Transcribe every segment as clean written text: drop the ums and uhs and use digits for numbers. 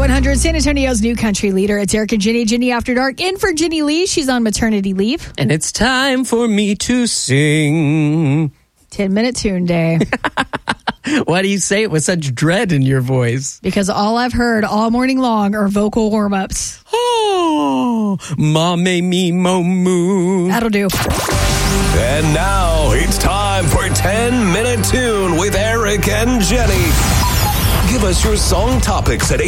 100, San Antonio's new country leader. It's Eric and Jenny. Jenny After Dark in for Jenny Lee. She's on maternity leave. And it's time for me to sing. 10-minute tune day. Why do you say it with such dread in your voice? Because all I've heard all morning long are vocal warm-ups. Oh, ma me me mo moo. That'll do. And now it's time for 10-minute tune with Eric and Jenny. Give us your song topics at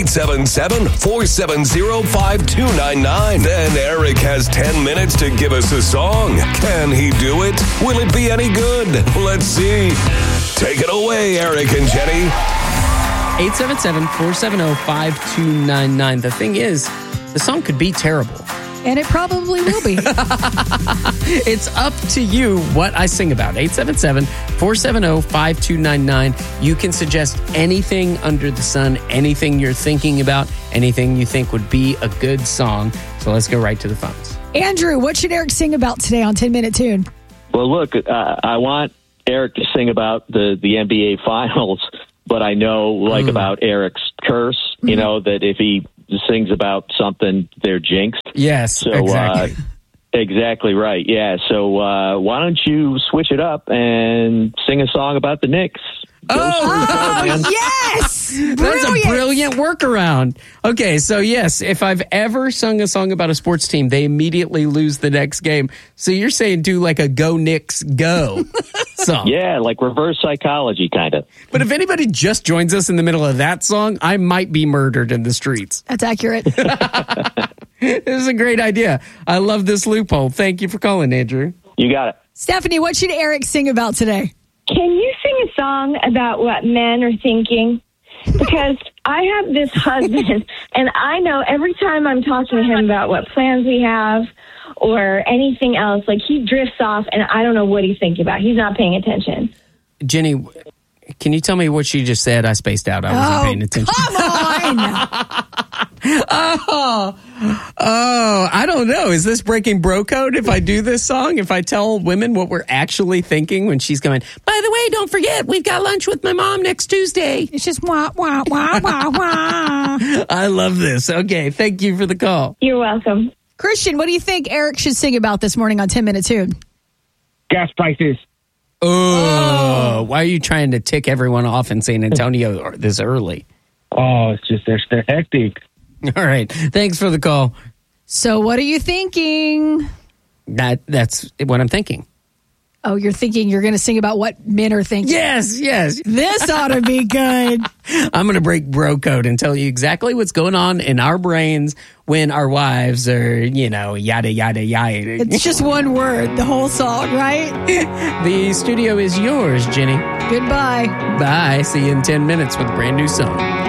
877-470-5299. Then Eric has 10 minutes to give us a song. Can he do it? Will it be any good? Let's see. Take it away, Eric and Jenny. 877-470-5299. The thing is, the song could be terrible. And it probably will be. It's up to you what I sing about. 877-470-5299. You can suggest anything under the sun, anything you're thinking about, anything you think would be a good song. So let's go right to the phones. Andrew, what should Eric sing about today on 10-minute tune? Well, look, I want Eric to sing about the NBA Finals, but I know, about Eric's curse, that if he sings about something, they're jinxed. Yes, so, exactly. Exactly right, yeah. So why don't you switch it up and sing a song about the Knicks? Yes! That's a brilliant workaround. Okay, so yes, if I've ever sung a song about a sports team, they immediately lose the next game. So you're saying do like a Go Knicks Go song. Yeah, like reverse psychology kind of. But if anybody just joins us in the middle of that song, I might be murdered in the streets. That's accurate. This is a great idea. I love this loophole. Thank you for calling, Andrew. You got it. Stephanie, what should Eric sing about today? Can you sing a song about what men are thinking? Because I have this husband, and I know every time I'm talking to him about what plans we have or anything else, he drifts off, and I don't know what he's thinking about. He's not paying attention. Jenny, can you tell me what she just said? I spaced out. I wasn't paying attention. Come on! I don't know. Is this breaking bro code if I do this song? If I tell women what we're actually thinking when she's going, by the way, don't forget, we've got lunch with my mom next Tuesday. It's just wah, wah, wah, wah, wah. I love this. Okay, thank you for the call. You're welcome. Christian, what do you think Eric should sing about this morning on 10-minute tune? Gas prices. Oh, why are you trying to tick everyone off in San Antonio this early? Oh, it's just they're hectic. All right. Thanks for the call. So what are you thinking? That's what I'm thinking. Oh, you're thinking you're going to sing about what men are thinking. Yes. This ought to be good. I'm going to break bro code and tell you exactly what's going on in our brains when our wives are, yada, yada, yada. It's just one word, the whole song, right? The studio is yours, Jenny. Goodbye. Bye. See you in 10 minutes with a brand new song.